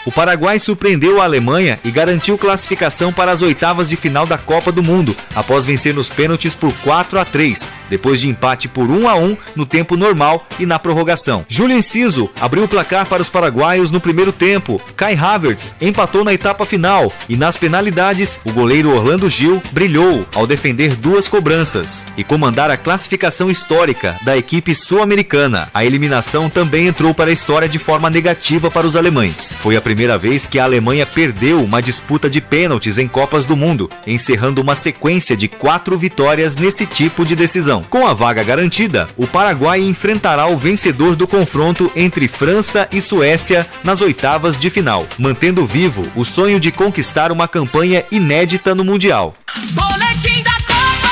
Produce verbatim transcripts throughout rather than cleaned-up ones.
O Paraguai surpreendeu a Alemanha e garantiu classificação para as oitavas de final da Copa do Mundo, após vencer nos pênaltis por quatro a três, depois de empate por um a um no tempo normal e na prorrogação. Júlio Enciso abriu o placar para os paraguaios no primeiro tempo. Kai Havertz empatou na etapa final e nas penalidades, o goleiro Orlando Gil brilhou ao defender duas cobranças e comandar a classificação histórica da equipe sul-americana. A eliminação também entrou para a história de forma negativa para os alemães. Foi a primeira vez que a Alemanha perdeu uma disputa de pênaltis em Copas do Mundo, encerrando uma sequência de quatro vitórias nesse tipo de decisão. Com a vaga garantida, o Paraguai enfrentará o vencedor do confronto entre França e Suécia nas oitavas de final, mantendo vivo o sonho de conquistar uma campanha inédita no Mundial. Boletim da Copa!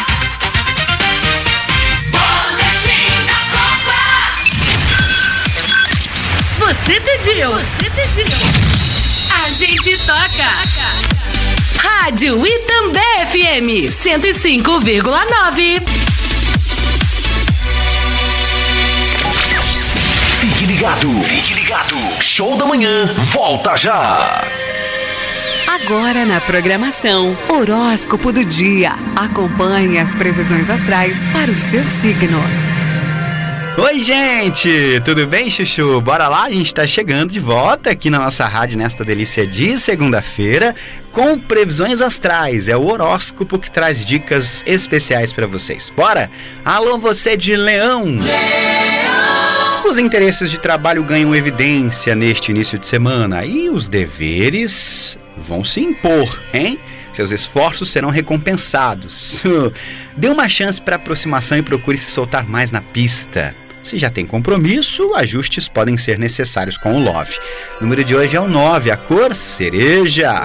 Boletim da Copa! Você pediu! Você pediu! A gente toca! Rádio Itambé F M cento e cinco vírgula nove. Fique ligado, fique ligado. Show da Manhã volta já. Agora na programação, horóscopo do dia. Acompanhe as previsões astrais para o seu signo. Oi, gente! Tudo bem, Chuchu? Bora lá, a gente tá chegando de volta aqui na nossa rádio nesta delícia de segunda-feira com previsões astrais. É o horóscopo que traz dicas especiais para vocês. Bora? Alô, você de Leão! Leão! Os interesses de trabalho ganham evidência neste início de semana e os deveres vão se impor, hein? Seus esforços serão recompensados. Dê uma chance para aproximação e procure se soltar mais na pista. Se já tem compromisso, ajustes podem ser necessários com o Love. O número de hoje é o nove, a cor cereja.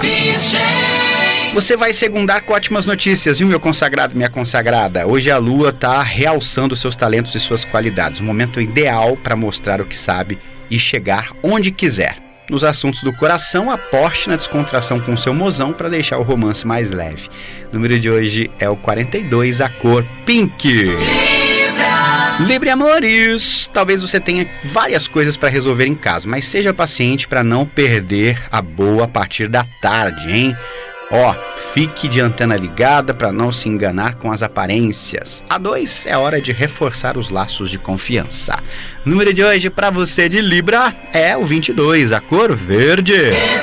Você vai segundar com ótimas notícias, viu, meu consagrado, minha consagrada? Hoje a lua está realçando seus talentos e suas qualidades. Um momento ideal para mostrar o que sabe e chegar onde quiser. Nos assuntos do coração, aposte na descontração com seu mozão para deixar o romance mais leve. O número de hoje é o quarenta e dois, a cor pink. Libra! Libra amores! Talvez você tenha várias coisas para resolver em casa, mas seja paciente para não perder a boa a partir da tarde, hein? Ó, fique de antena ligada para não se enganar com as aparências. A dois, é hora de reforçar os laços de confiança. O número de hoje para você de Libra é o vinte e dois, a cor verde.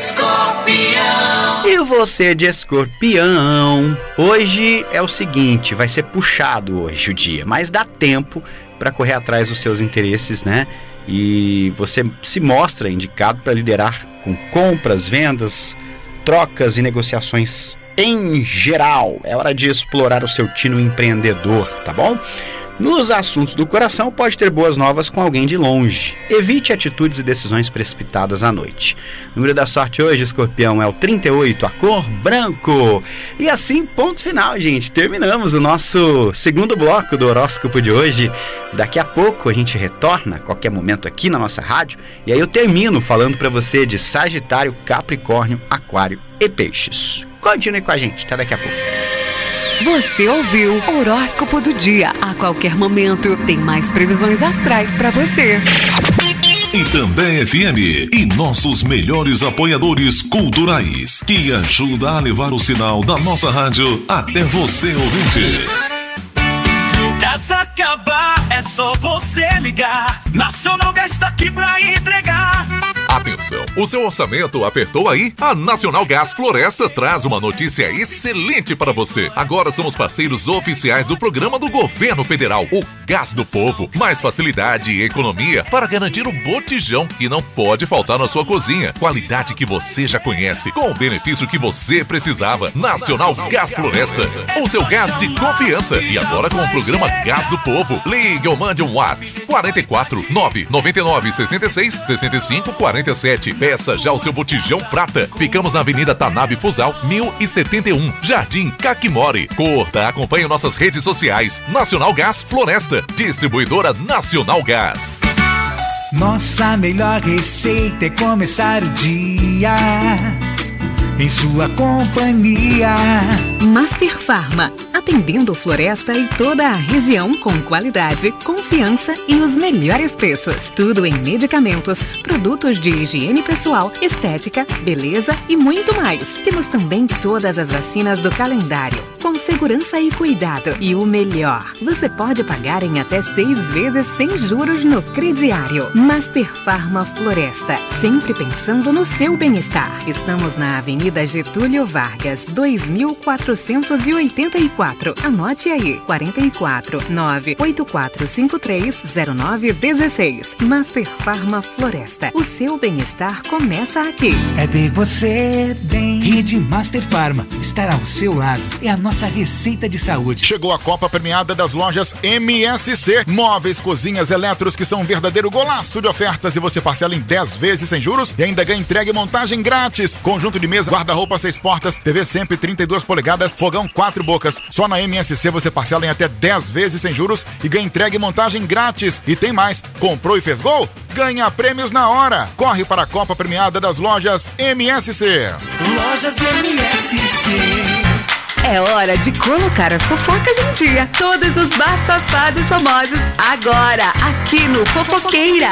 Escorpião! E você de Escorpião? Hoje é o seguinte, vai ser puxado hoje o dia, mas dá tempo para correr atrás dos seus interesses, né? E você se mostra indicado para liderar com compras, vendas, trocas e negociações em geral. É hora de explorar o seu tino empreendedor, tá bom? Nos assuntos do coração, pode ter boas novas com alguém de longe. Evite atitudes e decisões precipitadas à noite. O número da sorte hoje, Escorpião, é o trinta e oito, a cor branco. E assim, ponto final, gente. Terminamos o nosso segundo bloco do horóscopo de hoje. Daqui a pouco a gente retorna, a qualquer momento aqui na nossa rádio. E aí eu termino falando para você de Sagitário, Capricórnio, Aquário e Peixes. Continue com a gente, até daqui a pouco. Você ouviu o horóscopo do dia. A qualquer momento tem mais previsões astrais para você. Itambé F M e nossos melhores apoiadores culturais que ajudam a levar o sinal da nossa rádio até você, ouvinte. Se essa acabar, é só você ligar. Nacional Gás está aqui pra entregar. Atenção, o seu orçamento apertou aí? A Nacional Gás Floresta traz uma notícia excelente para você. Agora somos parceiros oficiais do programa do Governo Federal, o Gás do Povo. Mais facilidade e economia para garantir o botijão que não pode faltar na sua cozinha. Qualidade que você já conhece, com o benefício que você precisava. Nacional Gás Floresta, o seu gás de confiança. E agora com o programa Gás do Povo. Ligue ou mande um WhatsApp quarenta e quatro, nove nove nove, sessenta e seis, sessenta e cinco, quarenta e sete. Peça já o seu botijão prata. Ficamos na Avenida Tanabe Fusal, mil e setenta e um, Jardim Caquimori. Curta, acompanhe nossas redes sociais. Nacional Gás Floresta, distribuidora Nacional Gás. Nossa melhor receita é começar o dia em sua companhia. Master Farma, atendendo Floresta e toda a região com qualidade, confiança e os melhores preços. Tudo em medicamentos, produtos de higiene pessoal, estética, beleza e muito mais. Temos também todas as vacinas do calendário, com segurança e cuidado. E o melhor, você pode pagar em até seis vezes sem juros no crediário. Master Farma Floresta, sempre pensando no seu bem-estar. Estamos na Avenida Getúlio Vargas, dois mil quatrocentos e oitenta e quatro. Anote aí, quarenta e quatro, nove oito quatro cinco três zero nove um seis. Master Farma Floresta, o seu bem-estar começa aqui. É bem você, bem. Rede Master Farma estará ao seu lado. É a nossa receita de saúde. Chegou a Copa Premiada das lojas M S C. Móveis, cozinhas, eletros que são um verdadeiro golaço de ofertas e você parcela em dez vezes sem juros e ainda ganha entrega e montagem grátis. Conjunto de mesa, guarda-roupa seis portas, T V sempre trinta e duas polegadas, fogão quatro bocas. Só na M S C você parcela em até dez vezes sem juros e ganha entrega e montagem grátis. E tem mais, comprou e fez gol? Ganha prêmios na hora. Corre para a Copa Premiada das lojas M S C. Lojas M S C. É hora de colocar as fofocas em dia. Todos os bafafados famosos agora aqui no Fofoqueira.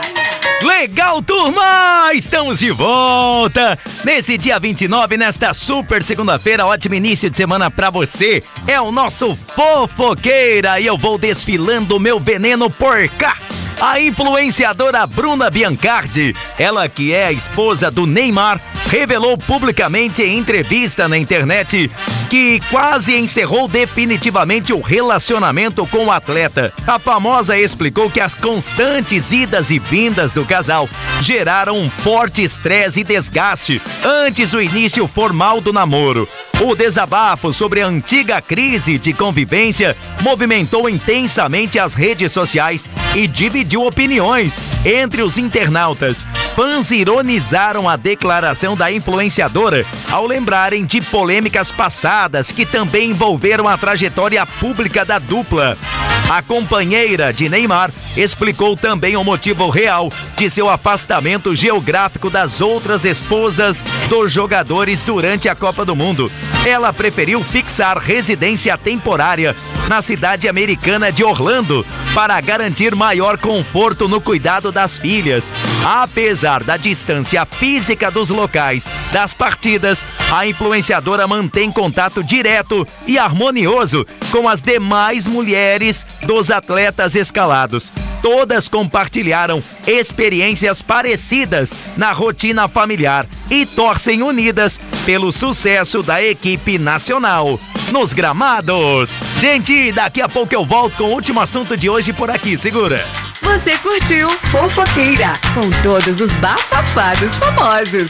Legal, turma! Estamos de volta! Nesse dia vinte e nove, nesta super segunda-feira, ótimo início de semana pra você. É o nosso Fofoqueira e eu vou desfilando o meu veneno por cá. A influenciadora Bruna Biancardi, ela que é a esposa do Neymar, revelou publicamente em entrevista na internet que quase encerrou definitivamente o relacionamento com o atleta. A famosa explicou que as constantes idas e vindas do casal geraram um forte estresse e desgaste antes do início formal do namoro. O desabafo sobre a antiga crise de convivência movimentou intensamente as redes sociais e dividiu opiniões entre os internautas. Fãs ironizaram a declaração da influenciadora ao lembrarem de polêmicas passadas que também envolveram a trajetória pública da dupla. A companheira de Neymar explicou também o motivo real de seu afastamento geográfico das outras esposas dos jogadores durante a Copa do Mundo. Ela preferiu fixar residência temporária na cidade americana de Orlando para garantir maior conforto no cuidado das filhas. Apesar da distância física dos locais das partidas, a influenciadora mantém contato direto e harmonioso com as demais mulheres dos atletas escalados. Todas compartilharam experiências parecidas na rotina familiar e torcem unidas pelo sucesso da equipe nacional nos gramados. Gente, daqui a pouco eu volto com o último assunto de hoje por aqui, segura. Você curtiu Fofoqueira com todos os bafafados famosos.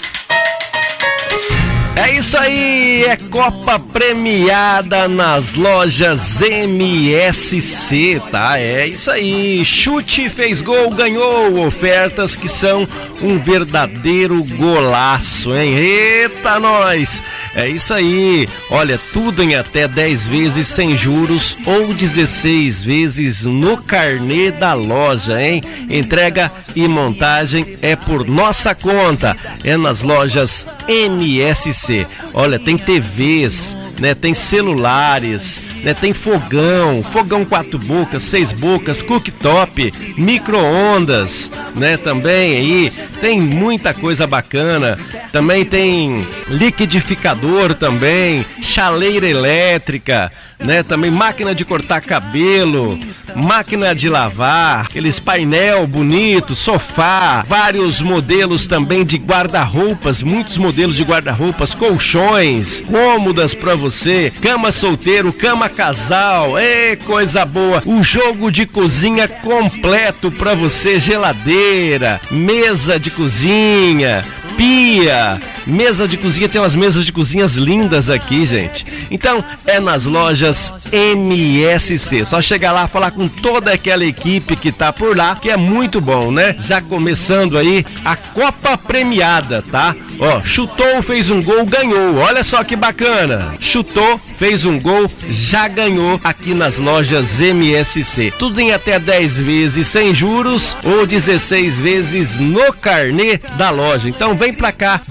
É isso aí, é Copa Premiada nas lojas M S C, tá? É isso aí, chute, fez gol, ganhou, ofertas que são um verdadeiro golaço, hein? Eita, nós! É isso aí, olha, tudo em até dez vezes sem juros ou dezesseis vezes no carnê da loja, hein? Entrega e montagem é por nossa conta, é nas lojas M S C. Olha, tem T Vs, né? Tem celulares, né? Tem fogão, fogão quatro bocas, seis bocas, cooktop, micro-ondas, né? Também aí tem muita coisa bacana. Também tem liquidificador também, chaleira elétrica, né? Também máquina de cortar cabelo, máquina de lavar, aqueles painel bonito, sofá, vários modelos também de guarda-roupas, muitos modelos de guarda-roupas, colchões, cômodas pra você, cama solteiro, cama casal, é coisa boa. O jogo de cozinha completo pra você, geladeira, mesa de cozinha, pia, mesa de cozinha, tem umas mesas de cozinhas lindas aqui, gente. Então, é nas lojas M S C. Só chegar lá, falar com toda aquela equipe que tá por lá, que é muito bom, né? Já começando aí a Copa Premiada, tá? Ó, chutou, fez um gol, ganhou. Olha só que bacana. Chutou, fez um gol, já ganhou aqui nas lojas M S C. Tudo em até dez vezes sem juros ou dezesseis vezes no carnê da loja. Então, vem pra cá, venha pras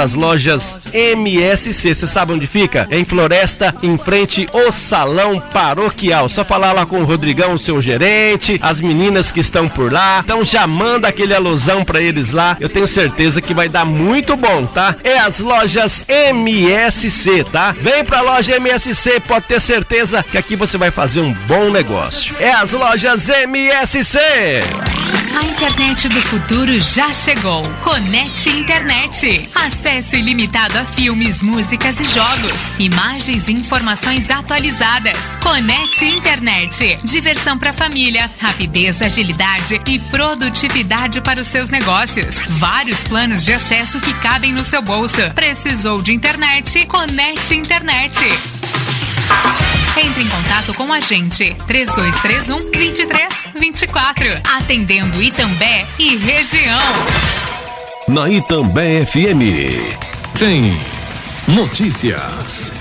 as lojas M S C. Você sabe onde fica? É em Floresta, em frente ao Salão Paroquial. Só falar lá com o Rodrigão, o seu gerente, as meninas que estão por lá. Então já manda aquele alusão pra eles lá. Eu tenho certeza que vai dar muito bom, tá? É as lojas M S C, tá? Vem pra loja M S C, pode ter certeza que aqui você vai fazer um bom negócio. É as lojas M S C. A internet do futuro já chegou. Conecte Internet. Acesso ilimitado a filmes, músicas e jogos. Imagens e informações atualizadas. Conecte Internet. Diversão para a família, rapidez, agilidade e produtividade para os seus negócios. Vários planos de acesso que cabem no seu bolso. Precisou de internet? Conecte Internet. Entre em contato com a gente. três dois três um, dois três dois quatro. Atendendo Itambé e região. Na Itambé F M tem notícias.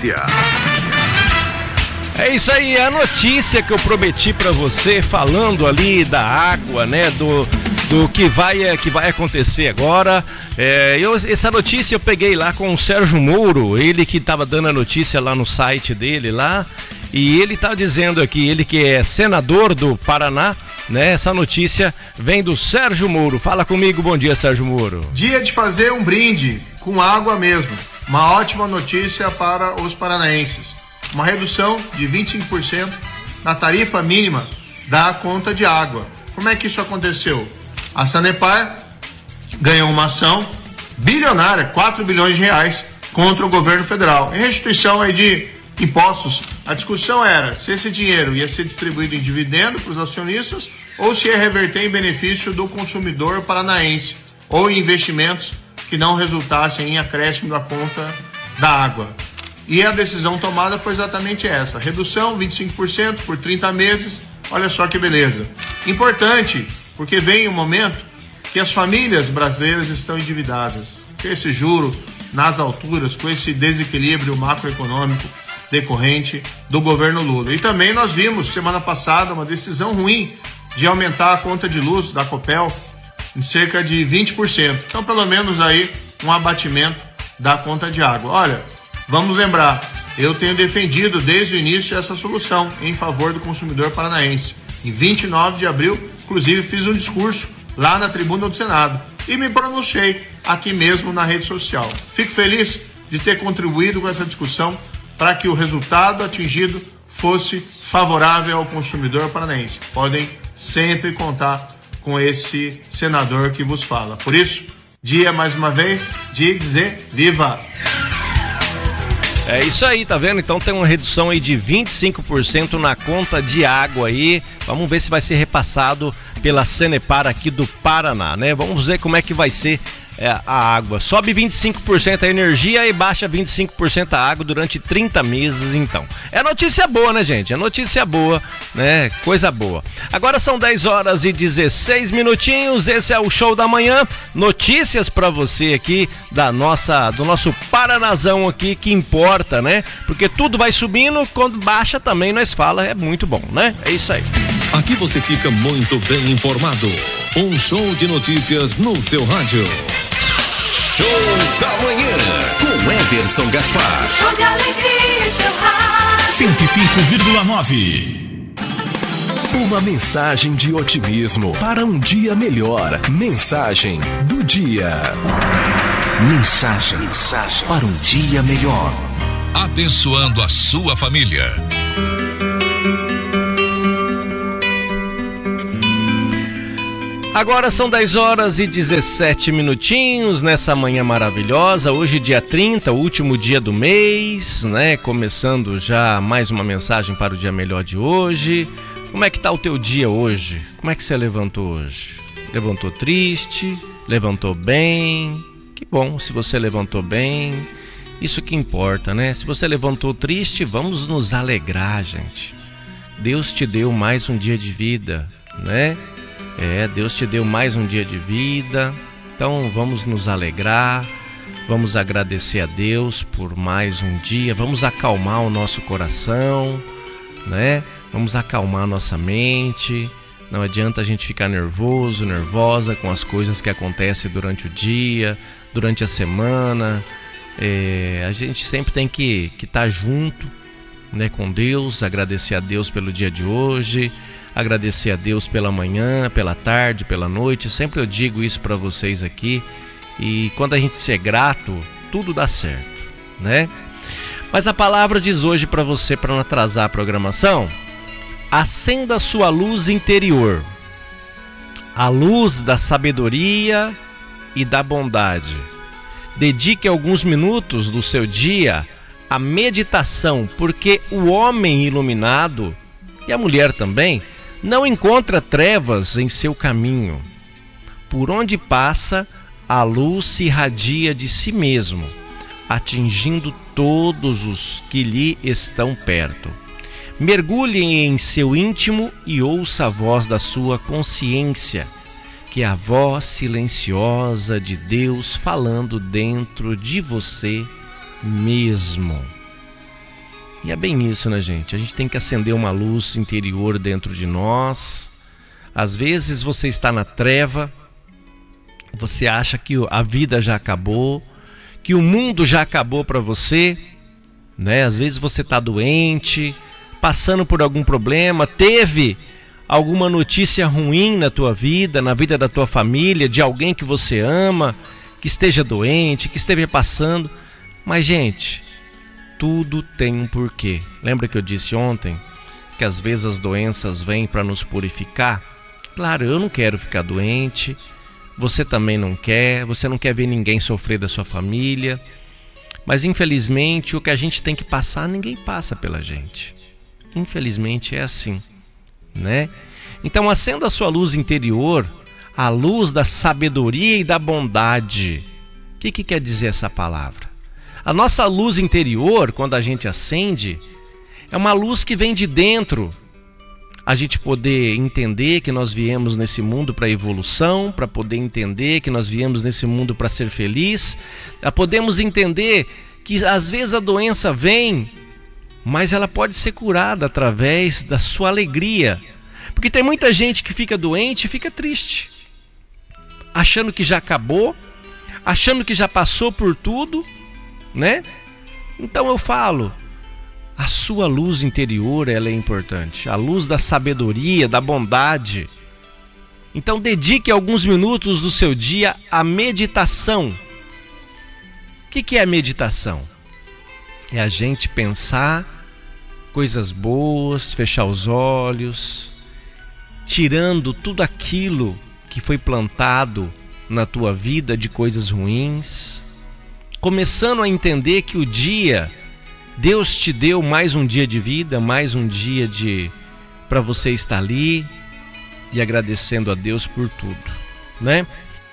É isso aí, a notícia que eu prometi pra você, falando ali da água, né, do, do que vai, que vai acontecer agora. É, eu, essa notícia eu peguei lá com o Sérgio Moro, ele que tava dando a notícia lá no site dele lá, e ele tá dizendo aqui, ele que é senador do Paraná, né, essa notícia vem do Sérgio Moro. Fala comigo, bom dia, Sérgio Moro. Dia de fazer um brinde com água mesmo, uma ótima notícia para os paranaenses. Uma redução de vinte e cinco por cento na tarifa mínima da conta de água. Como é que isso aconteceu? A Sanepar ganhou uma ação bilionária, quatro bilhões de reais, contra o governo federal, em restituição aí de impostos. A discussão era se esse dinheiro ia ser distribuído em dividendo para os acionistas ou se ia reverter em benefício do consumidor paranaense ou em investimentos que não resultassem em acréscimo da conta da água. E a decisão tomada foi exatamente essa, redução vinte e cinco por cento por trinta meses, olha só que beleza. Importante, porque vem um momento que as famílias brasileiras estão endividadas, com esse juro nas alturas, com esse desequilíbrio macroeconômico decorrente do governo Lula. E também nós vimos semana passada uma decisão ruim de aumentar a conta de luz da Copel em cerca de vinte por cento. Então pelo menos aí um abatimento da conta de água. Olha, vamos lembrar, eu tenho defendido desde o início essa solução em favor do consumidor paranaense. Em vinte e nove de abril, inclusive fiz um discurso lá na tribuna do Senado e me pronunciei aqui mesmo na rede social. Fico feliz de ter contribuído com essa discussão para que o resultado atingido fosse favorável ao consumidor paranaense. Podem sempre contar com esse senador que vos fala. Por isso, dia mais uma vez de dizer viva! É isso aí, tá vendo? Então tem uma redução aí de vinte e cinco por cento na conta de água aí. Vamos ver se vai ser repassado pela Sanepar aqui do Paraná, né? Vamos ver como é que vai ser é, a água. Sobe vinte e cinco por cento a energia e baixa vinte e cinco por cento a água durante trinta meses, então. É notícia boa, né, gente? É notícia boa, né? Coisa boa. Agora são dez horas e dezesseis minutinhos. Esse é o Show da Manhã. Notícias pra você aqui da nossa, do nosso Paranazão aqui, que importa, né? Porque tudo vai subindo, quando baixa também nós fala, é muito bom, né? É isso aí. Aqui você fica muito bem informado. Um show de notícias no seu rádio. Show da Manhã, com Everson Gaspar. Show de alegria, seu rádio. cento e cinco vírgula nove. Uma mensagem de otimismo para um dia melhor. Mensagem do dia. Mensagem, mensagem para um dia melhor. Abençoando a sua família. Agora são dez horas e dezessete minutinhos nessa manhã maravilhosa. Hoje dia trinta, o último dia do mês, né? Começando já mais uma mensagem para o dia melhor de hoje. Como é que tá o teu dia hoje? Como é que você levantou hoje? Levantou triste? Levantou bem? Que bom, se você levantou bem, isso que importa, né? Se você levantou triste, vamos nos alegrar, gente. Deus te deu mais um dia de vida, né? É, Deus te deu mais um dia de vida, então vamos nos alegrar, vamos agradecer a Deus por mais um dia, vamos acalmar o nosso coração, né? Vamos acalmar a nossa mente. Não adianta a gente ficar nervoso, nervosa com as coisas que acontecem durante o dia, durante a semana, É, a gente sempre tem que estar junto, né, com Deus, agradecer a Deus pelo dia de hoje, agradecer a Deus pela manhã, pela tarde, pela noite. Sempre eu digo isso para vocês aqui. E quando a gente é grato, tudo dá certo, né? Mas a palavra diz hoje para você, para não atrasar a programação: acenda a sua luz interior, a luz da sabedoria e da bondade. Dedique alguns minutos do seu dia à meditação, porque o homem iluminado, e a mulher também, não encontra trevas em seu caminho. Por onde passa, a luz se irradia de si mesmo, atingindo todos os que lhe estão perto. Mergulhe em seu íntimo e ouça a voz da sua consciência, que é a voz silenciosa de Deus falando dentro de você mesmo. E é bem isso, né, gente? A gente tem que acender uma luz interior dentro de nós. Às vezes você está na treva, você acha que a vida já acabou, que o mundo já acabou para você, né? Às vezes você está doente, passando por algum problema, teve alguma notícia ruim na tua vida, na vida da tua família, de alguém que você ama, que esteja doente, que esteja passando. Mas, gente, tudo tem um porquê. Lembra que eu disse ontem que às vezes as doenças vêm para nos purificar? Claro, eu não quero ficar doente, você também não quer, você não quer ver ninguém sofrer da sua família, mas infelizmente o que a gente tem que passar, ninguém passa pela gente. Infelizmente é assim, né? Então acenda a sua luz interior, a luz da sabedoria e da bondade. O que, que quer dizer essa palavra? A nossa luz interior, quando a gente acende, é uma luz que vem de dentro. A gente poder entender que nós viemos nesse mundo para evolução, para poder entender que nós viemos nesse mundo para ser feliz, podemos entender que às vezes a doença vem, mas ela pode ser curada através da sua alegria. Porque tem muita gente que fica doente e fica triste, achando que já acabou, achando que já passou por tudo, né? Então eu falo, a sua luz interior, ela é importante, a luz da sabedoria, da bondade. Então dedique alguns minutos do seu dia à meditação. O que, que é a meditação? É a gente pensar coisas boas, fechar os olhos, tirando tudo aquilo que foi plantado na tua vida de coisas ruins, começando a entender que o dia, Deus te deu mais um dia de vida, mais um dia de para você estar ali e agradecendo a Deus por tudo, né?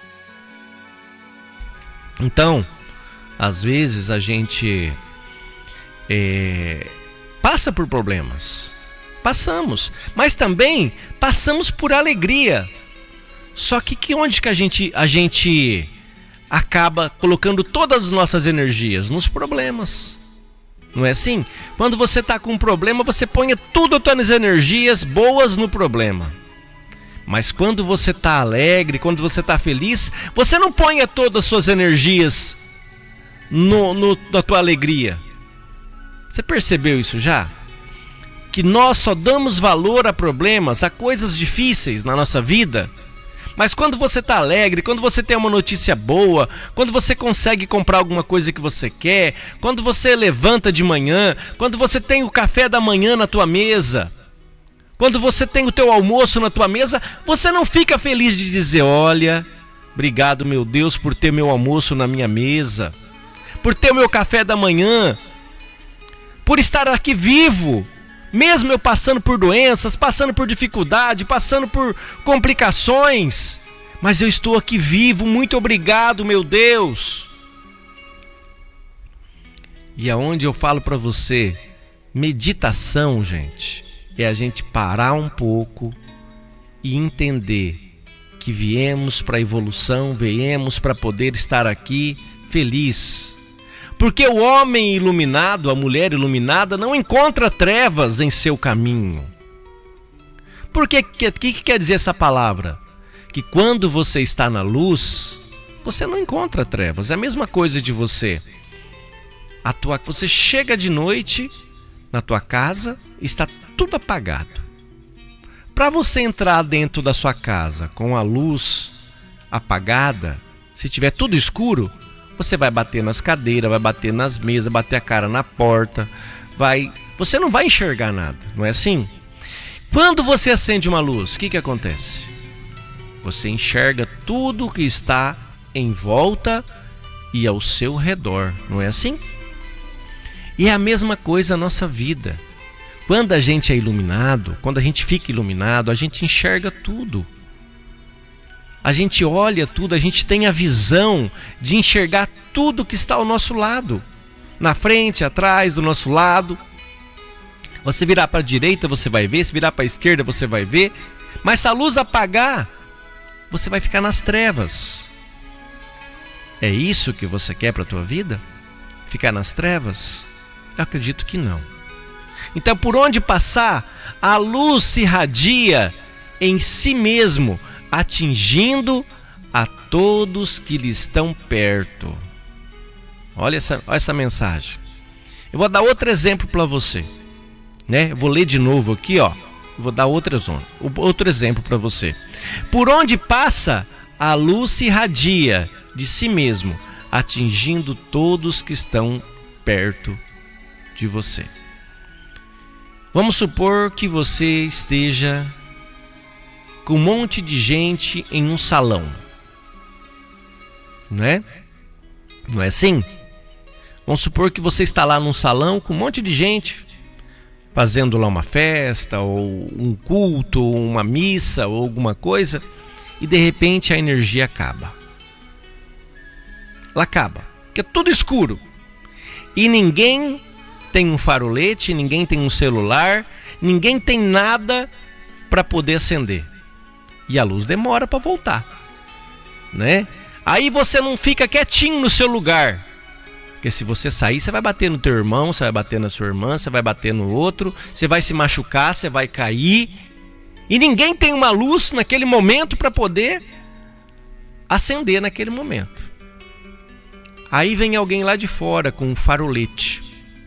Então, às vezes a gente é, passa por problemas, passamos, mas também passamos por alegria. Só que, que onde que a gente, a gente acaba colocando todas as nossas energias? Nos problemas. Não é assim? Quando você está com um problema, você põe tudo as suas energias boas no problema. Mas quando você está alegre, quando você está feliz, você não põe todas as suas energias no, no, na tua alegria. Você percebeu isso já? Que nós só damos valor a problemas, a coisas difíceis na nossa vida. Mas quando você está alegre, quando você tem uma notícia boa, quando você consegue comprar alguma coisa que você quer, quando você levanta de manhã, quando você tem o café da manhã na tua mesa, quando você tem o teu almoço na tua mesa, você não fica feliz de dizer: olha, obrigado meu Deus por ter meu almoço na minha mesa, por ter o meu café da manhã, por estar aqui vivo. Mesmo eu passando por doenças, passando por dificuldade, passando por complicações, mas eu estou aqui vivo, muito obrigado, meu Deus. E aonde eu falo para você, meditação, gente, é a gente parar um pouco e entender que viemos para a evolução, viemos para poder estar aqui feliz. Porque o homem iluminado, a mulher iluminada, não encontra trevas em seu caminho. Por que, que, que quer dizer essa palavra? Que quando você está na luz, você não encontra trevas. É a mesma coisa de você A tua, você chega de noite na tua casa, está tudo apagado. Para você entrar dentro da sua casa com a luz apagada, se tiver tudo escuro, você vai bater nas cadeiras, vai bater nas mesas, bater a cara na porta, vai, você não vai enxergar nada, não é assim? Quando você acende uma luz, o que que acontece? Você enxerga tudo que está em volta e ao seu redor, não é assim? E é a mesma coisa a nossa vida. Quando a gente é iluminado, quando a gente fica iluminado, a gente enxerga tudo. A gente olha tudo, a gente tem a visão de enxergar tudo que está ao nosso lado. Na frente, atrás, do nosso lado. Você virar para a direita, você vai ver. Se virar para a esquerda, você vai ver. Mas se a luz apagar, você vai ficar nas trevas. É isso que você quer para a tua vida? Ficar nas trevas? Eu acredito que não. Então, por onde passar, a luz se irradia em si mesmo, atingindo a todos que lhe estão perto. Olha essa, olha essa mensagem. Eu vou dar outro exemplo para você, né? Eu vou ler de novo aqui, ó. Eu vou dar outro, outro exemplo para você. Por onde passa, a luz se irradia de si mesmo, atingindo todos que estão perto de você. Vamos supor que você esteja com um monte de gente em um salão, não é? Não é assim? Vamos supor que você está lá num salão com um monte de gente, fazendo lá uma festa, ou um culto, ou uma missa, ou alguma coisa, e de repente a energia acaba. Ela acaba, porque é tudo escuro. E ninguém tem um farolete, ninguém tem um celular, ninguém tem nada para poder acender. E a luz demora para voltar, né? Aí você não fica quietinho no seu lugar. Porque se você sair, você vai bater no teu irmão, você vai bater na sua irmã, você vai bater no outro, você vai se machucar, você vai cair. E ninguém tem uma luz naquele momento para poder acender naquele momento. Aí vem alguém lá de fora com um farolete.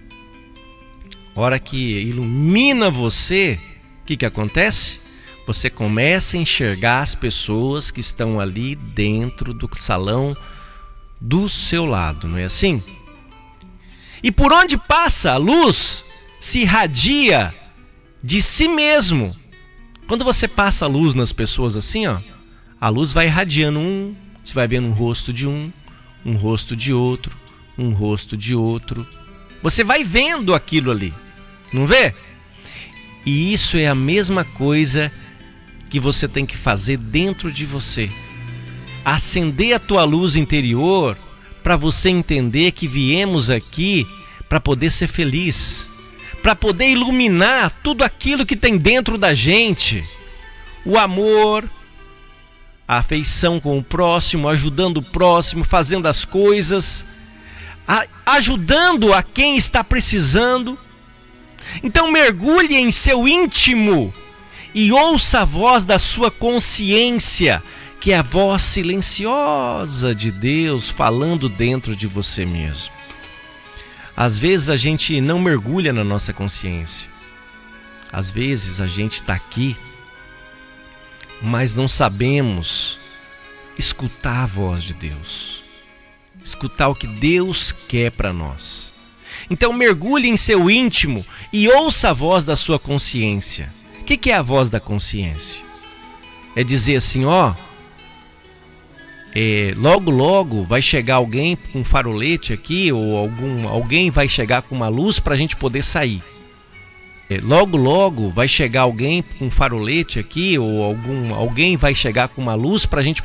Hora que ilumina você, o que que acontece? Você começa a enxergar as pessoas que estão ali dentro do salão do seu lado, não é assim? E por onde passa a luz, se irradia de si mesmo. Quando você passa a luz nas pessoas assim, ó, a luz vai irradiando um, você vai vendo um rosto de um, um rosto de outro, um rosto de outro. Você vai vendo aquilo ali, não vê? E isso é a mesma coisa que você tem que fazer dentro de você. Acender a tua luz interior para você entender que viemos aqui para poder ser feliz, para poder iluminar tudo aquilo que tem dentro da gente. O amor, a afeição com o próximo, ajudando o próximo, fazendo as coisas, a, ajudando a quem está precisando. Então mergulhe em seu íntimo e ouça a voz da sua consciência, que é a voz silenciosa de Deus falando dentro de você mesmo. Às vezes a gente não mergulha na nossa consciência. Às vezes a gente está aqui, mas não sabemos escutar a voz de Deus, escutar o que Deus quer para nós. Então mergulhe em seu íntimo e ouça a voz da sua consciência. O que, que é a voz da consciência? É dizer assim, ó, é, logo logo vai chegar alguém com um farolete aqui, ou algum, alguém vai chegar com uma luz para a gente poder sair. É, logo logo vai chegar alguém com um farolete aqui, ou algum, alguém vai chegar com uma luz para a gente